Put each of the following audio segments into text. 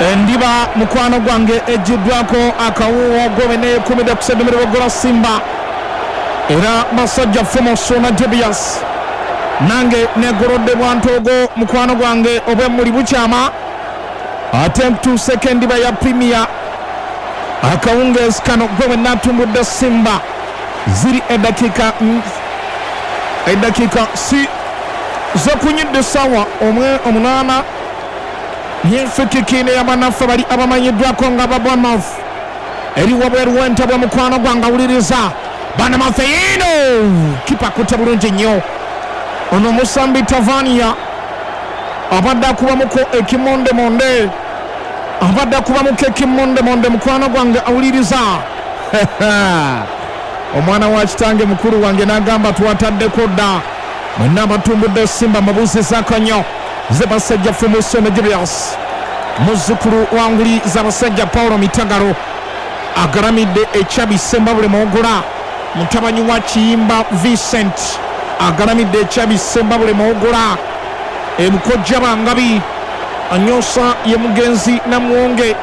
Ndiba mukwano gwange ejjuddwako akawuwo gobene 10 gola Simba era basajja Fomoso na Tobias nange negorodde bwantogo mukwano gwange obwe muri buchama attempt to second ba ya Premier akawunges kano gwe natumbudde Simba ziri edakika si zo kunyidde sawa omwe omunana yenfikikine yabanafa bali abamanyiddwako nga Bournemouth eri wabweru w'entebwe mukwano gwanga wuliriza Bournemouth yino kipa kutte bulungi nnyo ono Musambi Tavania abadde akubamuko ekimondemonde mukwano gwange awuliriza omwana wa kitange mukuru wange n'agamba twataddeko dda mwenna abatumbudde Simba mabuzizako nnyo zebasajja Fomoso ne Tobias muzzukulu wanguli z'abasajja Paulo Mitagalo agaramidde Echabi Sembabule Mogola mutabanyi wa Kiyimba Vincent agaramidde Echabi Sembabule Mogola emukojja bangabi anyosa ye mugenzi namuwonge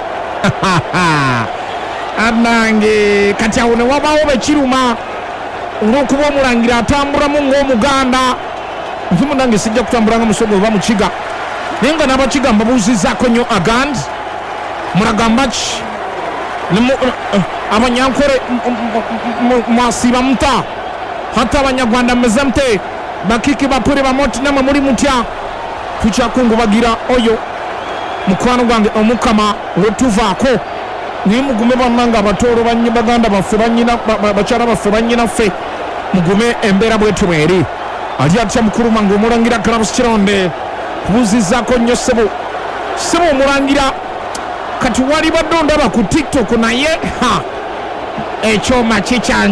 anange kati awo ne wabaawo bekiruma olw'okuba omulangira atambulamu ng'Omuganda nkimu nange sijja kutambula nga musogo oba mukiga naye nga n'abakiga mbabuuzizaako nnyo agandi mulagamba ki abanyankore mwasiiba muta hatta abanyarwanda mmeze mute bakiki bapure bamoti namwe muli mutya tukyakungubagira oyo mukwano gwange omukama wetuvaako naye mugume bannanga abatoolo baganda baffe bakyala baffe bannyinaffe mugume embeera bwetu bweri ali atya mukulu mange omulangira Clarence Kironde kubuuzizaako nnyo sebo omulangira kati wali badde ondaba ku TikTok naye ekyuma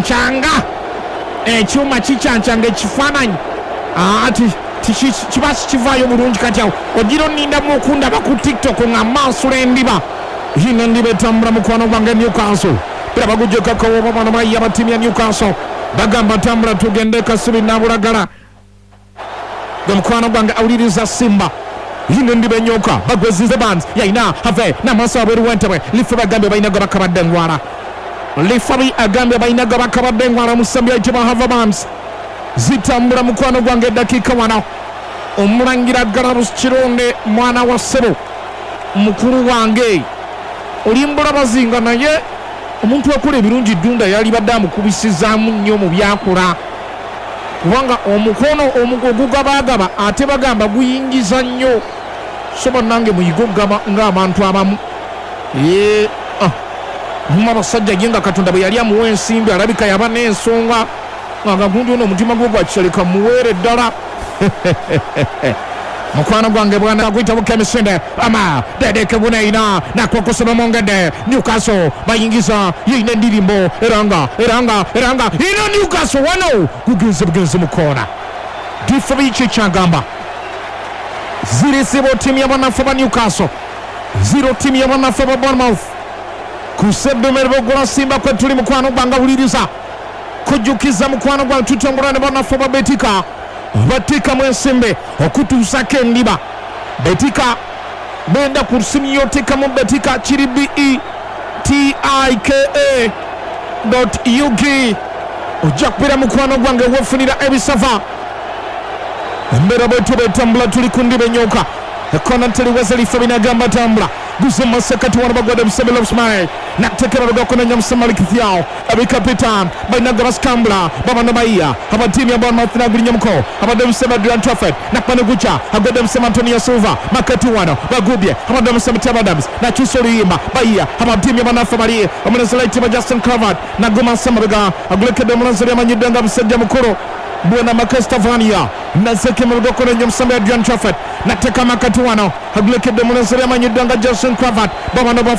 kicyancanga ekifaananyi ati kiba kivaayo bulungi kati awo ogira onindamu okundaba ku TikTok nga mansula endiba yina endiba etambula mukwano gwange Newcastle era bagujjeko akawoba bano bayi abatiimi ya Newcastle bagamba tambula tugende Kasubi Nabulagala nga mukwano gwange awuliriza Simba yina endiba enyoka bagwezize bands yayina have n'amaaso abweru w'entebwe life bagambye balina gwe bakabadde engwala lifabi agambye balina gwe bakabadde engwala Musambi ayitibwa have bands zitambula mukwano gwange eddakiika wano omulangira Galabus Kironde mwana wa ssebo mukulu wange olimbula bazinga naye omuntu akola ebirungi Dunda yali badde amukubisizaamu nnyo mu byakola kubanga omukono ogugabagaba ate bagamba guyingiza nnyo so bannange muyiga okugaba ng'abantu abamu muma abasajja ye nga Katonda bwe yali amuwa ensimbi alabika yaba n'ensonga nga gundi ono omutima gwe gwakishalika muweere ddala mukwano gwange bwana gwita bukemisinde ama dedeke bunaina nakokosoma mongede Newcastle bayingiza yine ndirimbo eranga ino Newcastle wano bugenze mukona difabichi chagamba ziri sibo timu y'abanafu ba Newcastle zero timu y'abanafu ba Bournemouth kusebbemere bogola Simba kwe tuli mukwano gwanga buliriza kujukiza mukwano gwa tutambulane banafu ba Betika mwensimbe okutuusako endiba Betika benda ku simu yoteeka mu Betika kiri betika.uk ojja kubeera mukwano gwange wefunira ebisava embeera bwetu betambula tuli ku ndiba enyoka ekona teliweze life binagamba tambula guzema sekati wana bagwada bisebe lobsmai nakutekera lugakona nyamusamaliki fyao abikapitan bainaga baskambula babana baiya abatimu ya Bournemouth naguli nyamuko abade bisebe Adrian Trafford nakpane gucha agwada bisebe Antonio Silva makati wana bagubye abade bisebe Tabadams na Chusori Yimba baiya abatimu ya Banafa Marie omunezelaiti ba Justin Cravard na Goma Samabiga agulekede omunezeli amanyidanga bisebe mukuru Bwana Makestafania nazeke mulugakona nyamusamaliki Adrian Trafford nateka makati wano agulekede omunezeli amanyidanga Justin Cravard babana